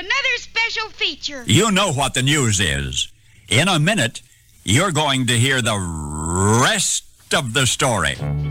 another special feature. You know what the news is. In a minute, you're going to hear the rest of the story.